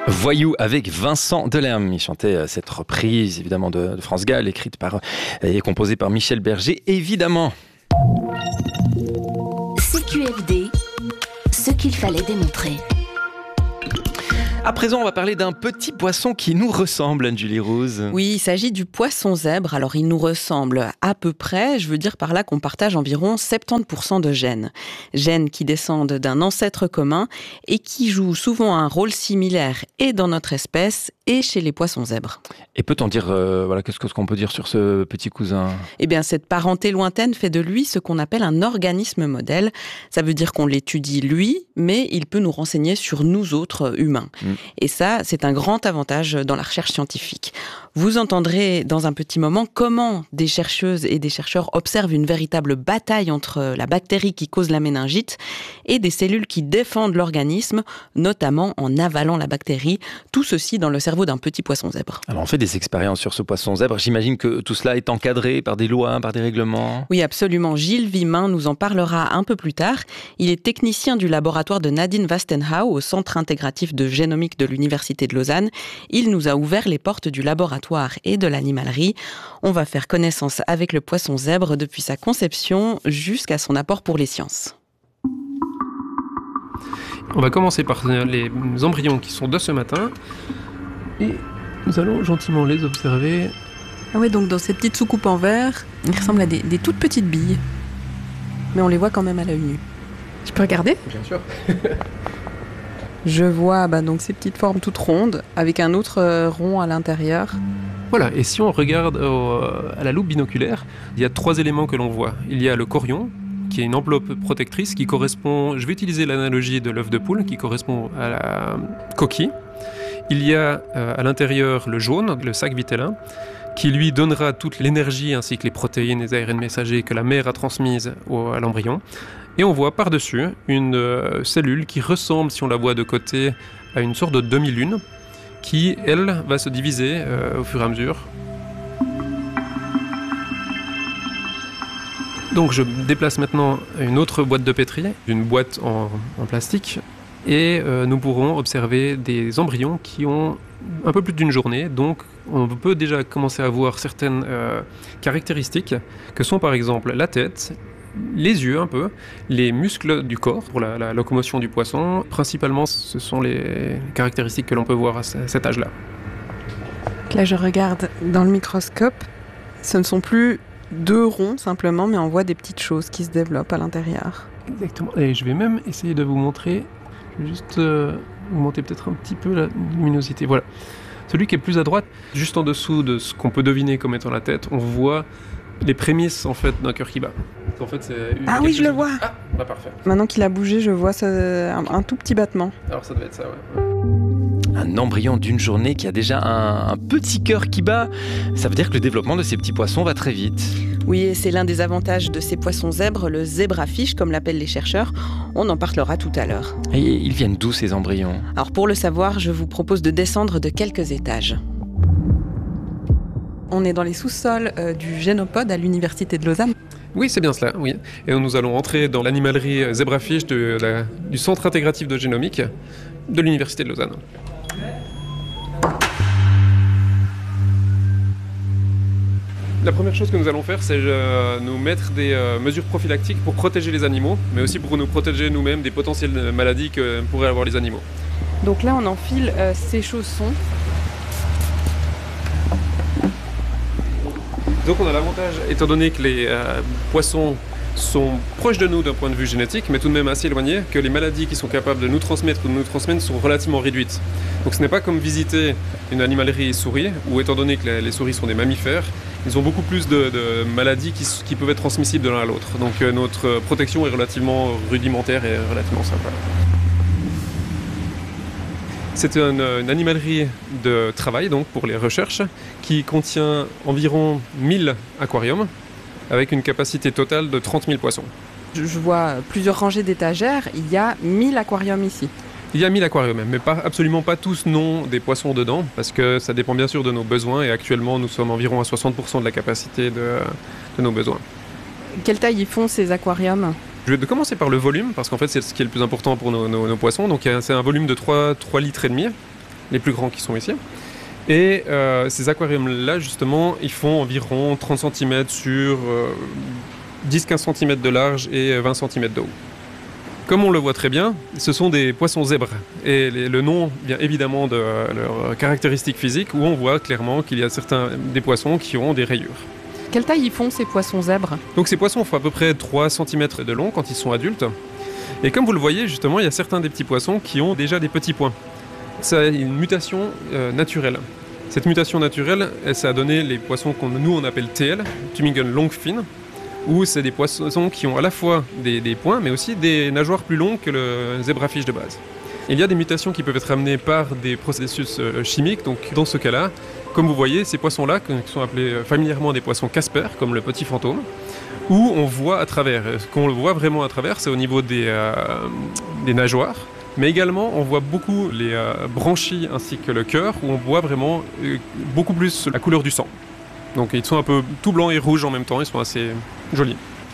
Voyou avec Vincent Delerme. Il chantait cette reprise évidemment de France Gall, écrite par et composée par Michel Berger, évidemment. CQFD, ce qu'il fallait démontrer. À présent, on va parler d'un petit poisson qui nous ressemble, Anne-Julie Rose. Oui, il s'agit du poisson zèbre. Alors, il nous ressemble à peu près. Je veux dire par là qu'on partage environ 70% de gènes. Gènes qui descendent d'un ancêtre commun et qui jouent souvent un rôle similaire et dans notre espèce et chez les poissons zèbres. Et peut-on dire, qu'est-ce qu'on peut dire sur ce petit cousin ? Eh bien, cette parenté lointaine fait de lui ce qu'on appelle un organisme modèle. Ça veut dire qu'on l'étudie lui, mais il peut nous renseigner sur nous autres humains. Et ça, c'est un grand avantage dans la recherche scientifique. Vous entendrez dans un petit moment comment des chercheuses et des chercheurs observent une véritable bataille entre la bactérie qui cause la méningite et des cellules qui défendent l'organisme, notamment en avalant la bactérie. Tout ceci dans le cerveau d'un petit poisson zèbre. Alors on fait des expériences sur ce poisson zèbre. J'imagine que tout cela est encadré par des lois, par des règlements. Oui, absolument. Gilles Vimin nous en parlera un peu plus tard. Il est technicien du laboratoire de Nadine Wastenhau au Centre intégratif de génomique de l'Université de Lausanne. Il nous a ouvert les portes du laboratoire et de l'animalerie. On va faire connaissance avec le poisson zèbre depuis sa conception jusqu'à son apport pour les sciences. On va commencer par les embryons qui sont de ce matin et nous allons gentiment les observer. Ah ouais, donc dans ces petites soucoupes en verre, ils ressemblent à des toutes petites billes. Mais on les voit quand même à l'œil nu. Je peux regarder ? Bien sûr. Je vois donc ces petites formes toutes rondes avec un autre rond à l'intérieur. Voilà, et si on regarde à la loupe binoculaire, il y a 3 éléments que l'on voit. Il y a le chorion, qui est une enveloppe protectrice qui correspond, je vais utiliser l'analogie de l'œuf de poule, qui correspond à la coquille. Il y a à l'intérieur le jaune, le sac vitellin, qui lui donnera toute l'énergie ainsi que les protéines, les ARN messagers que la mère a transmises à l'embryon. Et on voit par-dessus une cellule qui ressemble, si on la voit de côté, à une sorte de demi-lune, qui, elle, va se diviser au fur et à mesure. Donc je déplace maintenant une autre boîte de pétri, une boîte en plastique, et nous pourrons observer des embryons qui ont un peu plus d'une journée, donc on peut déjà commencer à voir certaines caractéristiques, que sont par exemple la tête, les yeux un peu, les muscles du corps pour la locomotion du poisson. Principalement, ce sont les caractéristiques que l'on peut voir à cet âge-là. Là, je regarde dans le microscope. Ce ne sont plus 2 ronds simplement, mais on voit des petites choses qui se développent à l'intérieur. Exactement. Et je vais même essayer de vous montrer. Je vais juste augmenter peut-être un petit peu la luminosité. Voilà. Celui qui est plus à droite, juste en dessous de ce qu'on peut deviner comme étant la tête, on voit les prémices en fait d'un cœur qui bat. En fait, c'est oui, je le vois. Ah, bah parfait. Maintenant qu'il a bougé, je vois un tout petit battement. Alors ça doit être ça, ouais. Un embryon d'une journée qui a déjà un petit cœur qui bat. Ça veut dire que le développement de ces petits poissons va très vite. Oui, et c'est l'un des avantages de ces poissons zèbres, le zébrafish, comme l'appellent les chercheurs. On en parlera tout à l'heure. Et ils viennent d'où ces embryons ? Alors pour le savoir, je vous propose de descendre de quelques étages. On est dans les sous-sols du Génopode à l'Université de Lausanne. Oui, c'est bien cela, oui. Et nous allons entrer dans l'animalerie Zébrafish du Centre intégratif de génomique de l'Université de Lausanne. La première chose que nous allons faire, c'est nous mettre des mesures prophylactiques pour protéger les animaux, mais aussi pour nous protéger nous-mêmes des potentielles maladies que pourraient avoir les animaux. Donc là, on enfile ces chaussons. Donc on a l'avantage, étant donné que les poissons sont proches de nous d'un point de vue génétique, mais tout de même assez éloignés, que les maladies qui sont capables de nous transmettre ou de nous transmettre sont relativement réduites. Donc ce n'est pas comme visiter une animalerie souris, où étant donné que les souris sont des mammifères, ils ont beaucoup plus de maladies qui peuvent être transmissibles de l'un à l'autre. Donc notre protection est relativement rudimentaire et relativement simple. C'est une animalerie de travail donc pour les recherches qui contient environ 1000 aquariums avec une capacité totale de 30 000 poissons. Je vois plusieurs rangées d'étagères, il y a 1000 aquariums ici. Il y a 1000 aquariums, mais absolument pas tous n'ont des poissons dedans, parce que ça dépend bien sûr de nos besoins, et actuellement nous sommes environ à 60% de la capacité de nos besoins. Quelle taille ils font ces aquariums ? Je vais commencer par le volume, parce qu'en fait c'est ce qui est le plus important pour nos poissons. Donc c'est un volume de 3,5 litres. les plus grands qui sont ici. Et ces aquariums-là, justement, ils font environ 30 cm sur 10-15 cm de large et 20 cm de haut. Comme on le voit très bien, ce sont des poissons zèbres. Et le nom vient évidemment de leurs caractéristiques physiques, où on voit clairement qu'il y a certains des poissons qui ont des rayures. Quelle taille ils font, ces poissons zèbres ? Donc ces poissons font à peu près 3 cm de long quand ils sont adultes. Et comme vous le voyez, justement, il y a certains des petits poissons qui ont déjà des petits points. Ça a une mutation naturelle. Cette mutation naturelle, ça a donné les poissons qu'on nous on appelle TL, Tübingen Longfin, où c'est des poissons qui ont à la fois des points, mais aussi des nageoires plus longues que le zébrafiche de base. Il y a des mutations qui peuvent être amenées par des processus chimiques, donc dans ce cas-là, comme vous voyez, ces poissons-là, qui sont appelés familièrement des poissons Casper, comme le petit fantôme, où on voit à travers. Ce qu'on voit vraiment à travers, c'est au niveau des nageoires, mais également on voit beaucoup les branchies ainsi que le cœur, où on voit vraiment beaucoup plus la couleur du sang. Donc ils sont un peu tout blancs et rouges en même temps, ils sont assez jolis.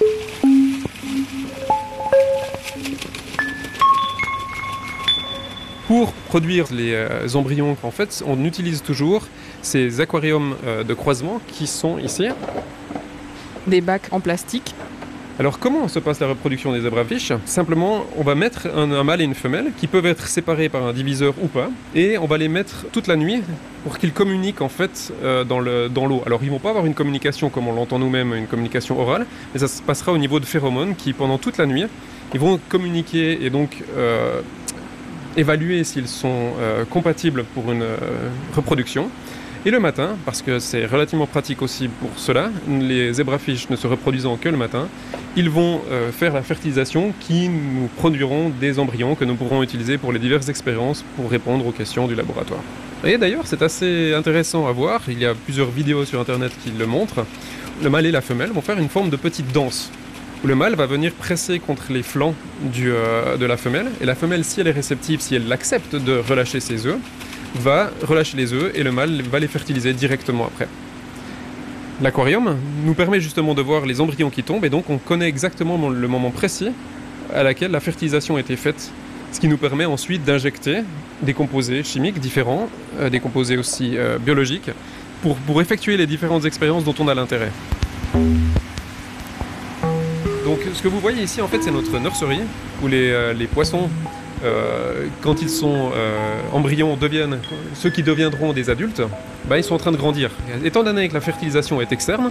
Pour produire les embryons, en fait, on utilise toujours ces aquariums de croisement qui sont ici. Des bacs en plastique. Alors comment se passe la reproduction des zébrafiches ? Simplement, on va mettre un mâle et une femelle qui peuvent être séparés par un diviseur ou pas, et on va les mettre toute la nuit pour qu'ils communiquent en fait dans l'eau. Alors ils vont pas avoir une communication comme on l'entend nous-mêmes, une communication orale, mais ça se passera au niveau de phéromones qui pendant toute la nuit, ils vont communiquer et donc évaluer s'ils sont compatibles pour une reproduction. Et le matin, parce que c'est relativement pratique aussi pour cela, les zébrafiches ne se reproduisant que le matin, ils vont faire la fertilisation qui nous produiront des embryons que nous pourrons utiliser pour les diverses expériences pour répondre aux questions du laboratoire. Et d'ailleurs, c'est assez intéressant à voir, il y a plusieurs vidéos sur internet qui le montrent. Le mâle et la femelle vont faire une forme de petite danse, où le mâle va venir presser contre les flancs de la femelle, et la femelle, si elle est réceptive, si elle accepte de relâcher ses œufs, va relâcher les œufs et le mâle va les fertiliser directement après. L'aquarium nous permet justement de voir les embryons qui tombent et donc on connaît exactement le moment précis à laquelle la fertilisation a été faite, ce qui nous permet ensuite d'injecter des composés chimiques différents, des composés aussi biologiques, pour effectuer les différentes expériences dont on a l'intérêt. Donc ce que vous voyez ici en fait c'est notre nursery où les poissons quand ils sont embryons, ceux qui deviendront des adultes, ils sont en train de grandir. Étant donné que la fertilisation est externe,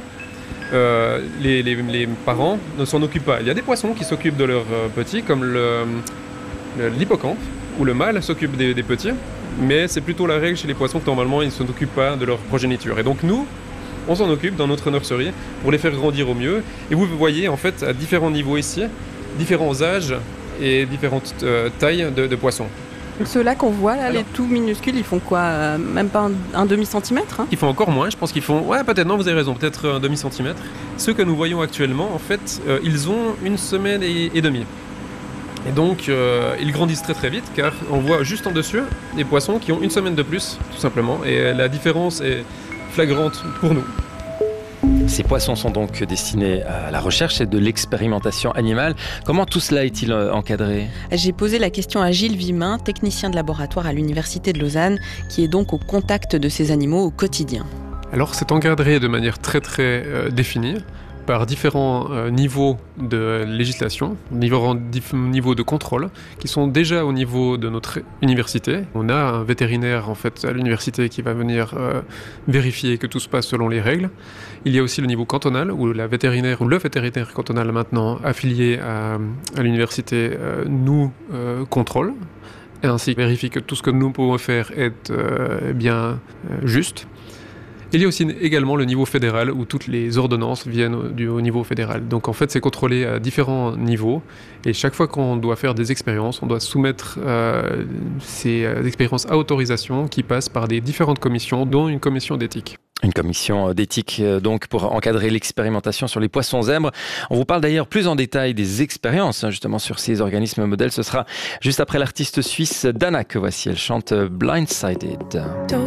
les parents ne s'en occupent pas. Il y a des poissons qui s'occupent de leurs petits, comme l'hippocampe, où le mâle s'occupe des petits, mais c'est plutôt la règle chez les poissons que normalement ils ne s'en occupent pas de leur progéniture. Et donc nous, on s'en occupe dans notre nursery pour les faire grandir au mieux. Et vous voyez en fait à différents niveaux ici, différents âges, et différentes tailles de poissons. Ceux-là qu'on voit, là, les tout minuscules, ils font quoi ? Même pas un demi-centimètre Ils font encore moins, je pense qu'ils font... Ouais, peut-être, non, vous avez raison, peut-être un demi-centimètre. Ceux que nous voyons actuellement, en fait, ils ont 1 semaine et demie. Et donc, ils grandissent très très vite, car on voit juste en dessus des poissons qui ont 1 semaine de plus, tout simplement. Et la différence est flagrante pour nous. Ces poissons sont donc destinés à la recherche et de l'expérimentation animale. Comment tout cela est-il encadré ? J'ai posé la question à Gilles Vimin, technicien de laboratoire à l'Université de Lausanne, qui est donc au contact de ces animaux au quotidien. Alors c'est encadré de manière très très définie par différents niveaux de législation, différents niveaux de contrôle qui sont déjà au niveau de notre université. On a un vétérinaire en fait à l'université qui va venir vérifier que tout se passe selon les règles. Il y a aussi le niveau cantonal où le vétérinaire cantonal maintenant affilié à l'université nous contrôle et ainsi vérifie que tout ce que nous pouvons faire est bien juste. Il y a aussi également le niveau fédéral où toutes les ordonnances viennent au niveau fédéral. Donc en fait, c'est contrôlé à différents niveaux. Et chaque fois qu'on doit faire des expériences, on doit soumettre ces expériences à autorisation qui passent par des différentes commissions, dont une commission d'éthique. Une commission d'éthique donc pour encadrer l'expérimentation sur les poissons zèbres. On vous parle d'ailleurs plus en détail des expériences justement sur ces organismes modèles. Ce sera juste après l'artiste suisse Dana que voici. Elle chante Blindsided.